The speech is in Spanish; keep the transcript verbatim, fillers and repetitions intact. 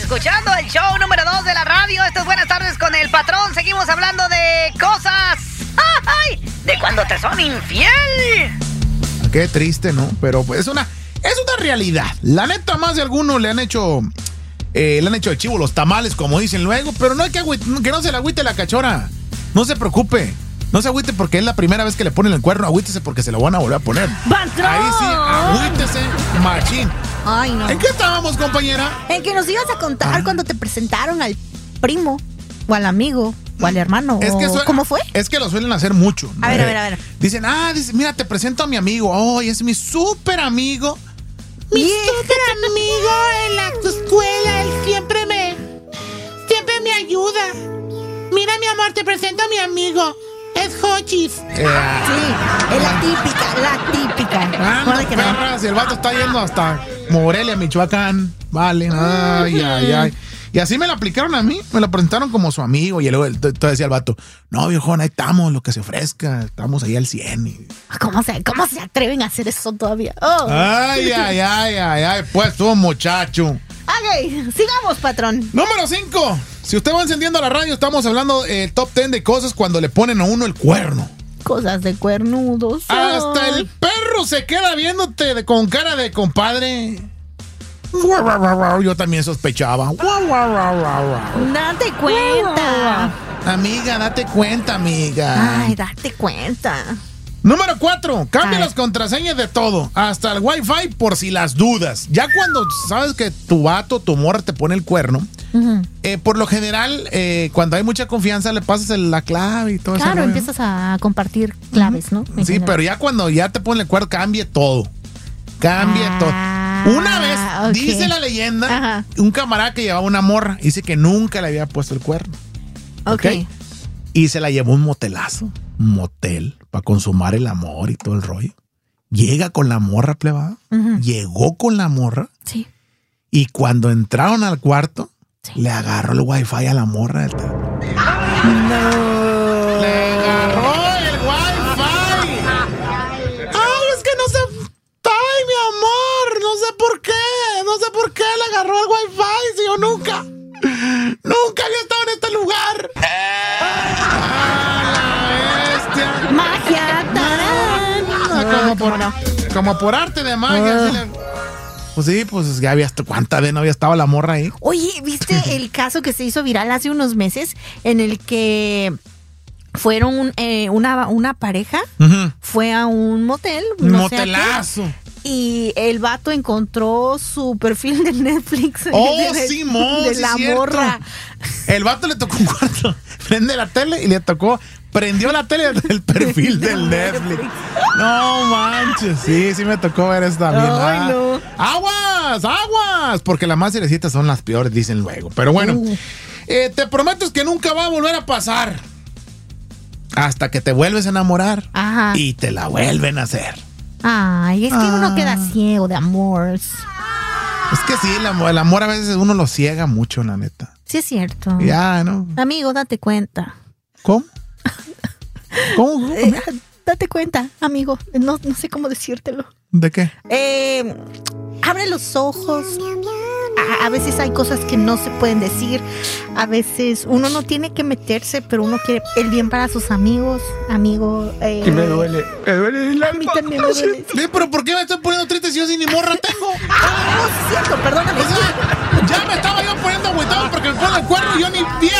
escuchando el show número dos de la radio. Esto es Buenas Tardes con el Patrón. Seguimos hablando de cosas... ¡Ay! De cuando te son infiel. Qué triste, ¿no? Pero pues es una, es una realidad. La neta, más de algunos le han hecho... Eh, le han hecho de chivo los tamales, como dicen luego, pero no hay que agüite, que no se le agüite la cachora. No se preocupe. No se agüite porque es la primera vez que le ponen el cuerno. Agüítese porque se lo van a volver a poner. ¡Patrón! Ahí sí, agüítese, machín. Ay, no. ¿En qué estábamos, compañera? En que nos ibas a contar Ah. cuando te presentaron al primo, o al amigo, o al hermano. Es que o- suel- ¿Cómo fue? Es que lo suelen hacer mucho. A ver, a ver, a ver. Dicen, ah, dice, mira, te presento a mi amigo. Oh, es mi súper amigo. Mi súper amigo en la escuela, él siempre me, siempre me ayuda. Mira, mi amor, te presento a mi amigo. Es Hochis. Eh, Sí, es la típica, la típica. Anda, Bueno, que no. perras, y el vato está yendo hasta Morelia, Michoacán. Vale, ay, ay, ay. Y así me lo aplicaron a mí, me lo presentaron como su amigo. Y luego entonces decía el vato, no, viejón, ahí estamos, lo que se ofrezca. Estamos ahí al cien. Y... ¿Cómo se, ¿Cómo se atreven a hacer eso todavía? Oh. Ay, ay, ay, ay, ay, pues tú, muchacho. Ok, sigamos, patrón. Número cinco. Si usted va encendiendo la radio, estamos hablando eh, top ten de cosas cuando le ponen a uno el cuerno. Cosas de cuernudos. Hasta Ay. el perro se queda viéndote de- con cara de compadre. Guau, guau, guau, guau, yo también sospechaba. Guau, guau, guau, guau, guau. Date cuenta. Amiga, date cuenta, amiga. Ay, date cuenta. Número cuatro. Cambia Ay. las contraseñas de todo. Hasta el Wi-Fi por si las dudas. Ya cuando sabes que tu vato, tu morra te pone el cuerno, Ujú. eh, por lo general, eh, cuando hay mucha confianza, le pasas el- la clave y todo eso. Claro, empiezas a compartir claves, ¿no? En Sí, general. pero ya cuando ya te pone el cuerno, cambie todo. Cambie Ah, todo. Una vez, ok. dice la leyenda, Ajá. un camarada que llevaba una morra, dice que nunca le había puesto el cuerno. Ok. ¿ok? Y se la llevó a un motelazo, un motel, para consumar el amor y todo el rollo. Llega con la morra, plebada. Ujú. Llegó con la morra. Sí. Y cuando entraron al cuarto, Sí. le agarró el wifi a la morra. del tel- No. Le agarró el wifi. Ay, es que no sé. Ay, mi amor, no sé por qué. No sé por qué le agarró el wifi. Si yo nunca, nunca había estado en este lugar. ¡Ah, la bestia! Magia. tarán. Ah, como, por, no? como por arte de magia. Ah. así le- Pues sí, pues ya había, ¿cuánta vez no había estado la morra ahí? Oye, ¿viste el caso que se hizo viral hace unos meses en el que fueron eh, una, una pareja, Ujú. fue a un motel, Un no sé a qué, motelazo. y el vato encontró su perfil de Netflix. Oh, de, Simón, de sí la es cierto. morra. El vato le tocó un cuarto, prende la tele y le tocó, prendió la tele del perfil del Netflix. No manches, sí, sí me tocó ver eso también. Ay, Ah, no. Aguas, aguas, porque las más cerecitas son las peores, dicen luego. Pero bueno, Uh. eh, te prometo que nunca va a volver a pasar hasta que te vuelves a enamorar Ajá. y te la vuelven a hacer. Ay, es que Ah. uno queda ciego de amor. Es que sí, el amor, el amor a veces uno lo ciega mucho, la neta. Sí, es cierto. Ya, ¿no? Amigo, date cuenta. ¿Cómo? ¿Cómo? Eh, date cuenta, amigo. No, no sé cómo decírtelo. ¿De qué? Eh, abre los ojos. A, a veces hay cosas que no se pueden decir. A veces uno no tiene que meterse, pero uno quiere el bien para sus amigos. Amigo. Eh, Y me duele, me duele el A mí también me duele. Sí, pero ¿por qué me estoy poniendo triste si yo sin ni morra tengo? Ah, no, sí es cierto, perdóname. O sea, ya me estaba yo poniendo agüitado porque me ponen el cuerno y yo ni bien.